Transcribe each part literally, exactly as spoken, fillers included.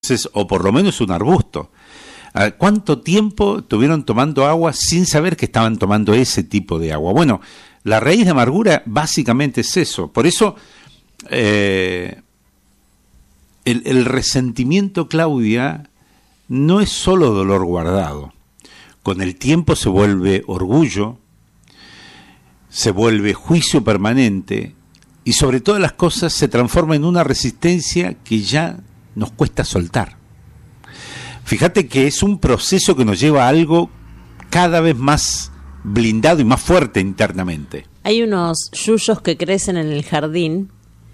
o por lo menos un arbusto. ¿Cuánto tiempo estuvieron tomando agua sin saber que estaban tomando ese tipo de agua? Bueno, la raíz de amargura básicamente es eso. Por eso eh, el, el resentimiento, Claudia, no es solo dolor guardado. Con el tiempo se vuelve orgullo, se vuelve juicio permanente y sobre todas las cosas se transforma en una resistencia que ya nos cuesta soltar. Fíjate que es un proceso que nos lleva a algo cada vez más blindado y más fuerte internamente. Hay unos yuyos que crecen en el jardín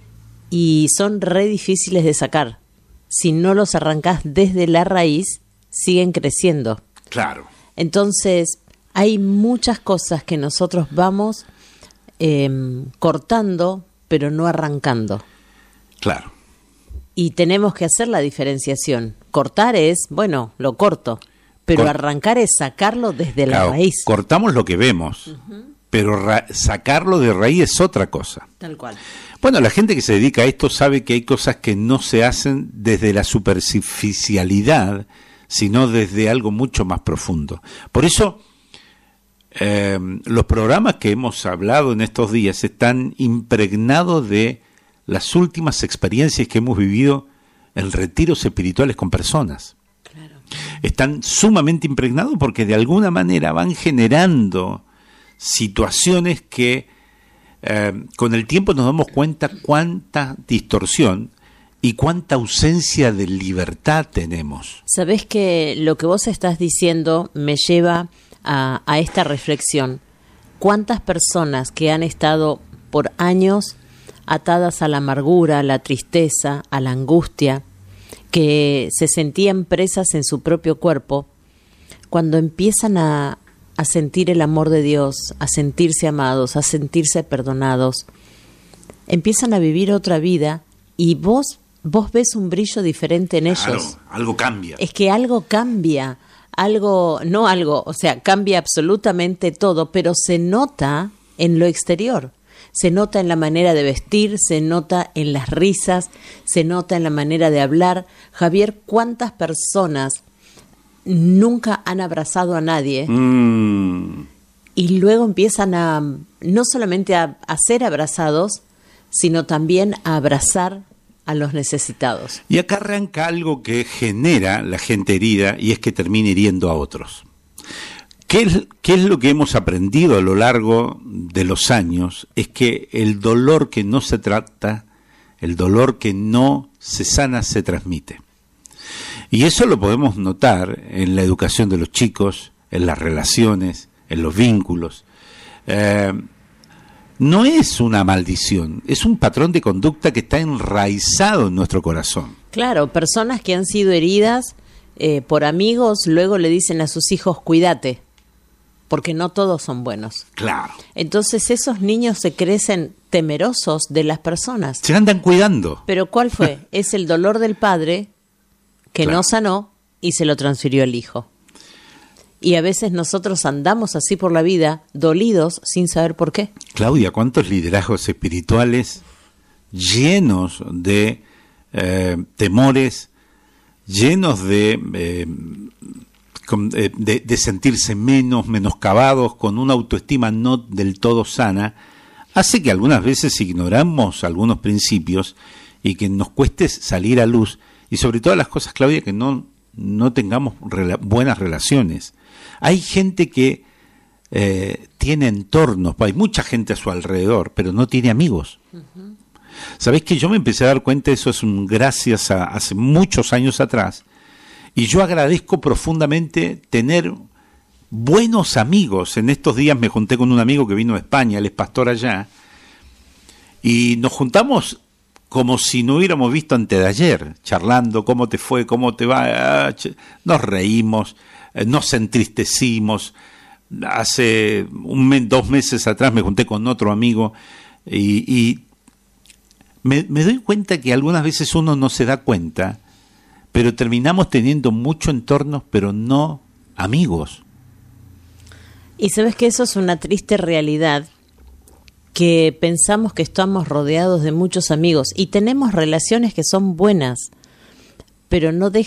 y son re difíciles de sacar. Si no los arrancás desde la raíz, siguen creciendo. Claro. Entonces, hay muchas cosas que nosotros vamos eh, cortando, pero no arrancando. Claro. Y tenemos que hacer la diferenciación. Cortar es, bueno, lo corto, pero Cort- arrancar es sacarlo desde la claro, raíz. Cortamos lo que vemos, uh-huh. pero ra- sacarlo de raíz es otra cosa. Tal cual. Bueno, la gente que se dedica a esto sabe que hay cosas que no se hacen desde la superficialidad, sino desde algo mucho más profundo. Por eso, eh, los programas que hemos hablado en estos días están impregnados de las últimas experiencias que hemos vivido en retiros espirituales con personas. Claro. Están sumamente impregnados porque de alguna manera van generando situaciones que eh, con el tiempo nos damos cuenta cuánta distorsión y cuánta ausencia de libertad tenemos. Sabés que lo que vos estás diciendo me lleva a, a esta reflexión. ¿Cuántas personas que han estado por años atadas a la amargura, a la tristeza, a la angustia, que se sentían presas en su propio cuerpo, cuando empiezan a, a sentir el amor de Dios, a sentirse amados, a sentirse perdonados, empiezan a vivir otra vida y vos, vos ves un brillo diferente en claro, ellos. Algo cambia. Es que algo cambia, algo, no algo, o sea, cambia absolutamente todo, pero se nota en lo exterior. Se nota en la manera de vestir, se nota en las risas, se nota en la manera de hablar. Javier, ¿cuántas personas nunca han abrazado a nadie? Mm. Y luego empiezan a, no solamente a, a ser abrazados, sino también a abrazar a los necesitados. Y acá arranca algo que genera la gente herida y es que termina hiriendo a otros. ¿Qué es, ¿Qué es lo que hemos aprendido a lo largo de los años? Es que el dolor que no se trata, el dolor que no se sana, se transmite. Y eso lo podemos notar en la educación de los chicos, en las relaciones, en los vínculos. Eh, no es una maldición, es un patrón de conducta que está enraizado en nuestro corazón. Claro, personas que han sido heridas eh, por amigos, luego le dicen a sus hijos, cuídate. Porque no todos son buenos. Claro. Entonces esos niños se crecen temerosos de las personas. Se andan cuidando. Pero ¿cuál fue? Es el dolor del padre que claro. no sanó y se lo transfirió al hijo. Y a veces nosotros andamos así por la vida, dolidos, sin saber por qué. Claudia, ¿cuántos liderazgos espirituales llenos de eh, temores, llenos de... Eh, De, de sentirse menos, menoscabados, con una autoestima no del todo sana, hace que algunas veces ignoramos algunos principios y que nos cueste salir a luz, y sobre todas las cosas, Claudia, que no, no tengamos rela- buenas relaciones. Hay gente que eh, tiene entornos, hay mucha gente a su alrededor, pero no tiene amigos. Uh-huh. ¿Sabés que yo me empecé a dar cuenta de eso es un, gracias a hace muchos años atrás? Y yo agradezco profundamente tener buenos amigos. En estos días me junté con un amigo que vino de España, él es pastor allá, y nos juntamos como si no hubiéramos visto antes de ayer, charlando, cómo te fue, cómo te va, nos reímos, nos entristecimos. Hace un mes, dos meses atrás me junté con otro amigo y, y me, me doy cuenta que algunas veces uno no se da cuenta, pero terminamos teniendo mucho entorno, pero no amigos. Y sabes que eso es una triste realidad, que pensamos que estamos rodeados de muchos amigos y tenemos relaciones que son buenas, pero no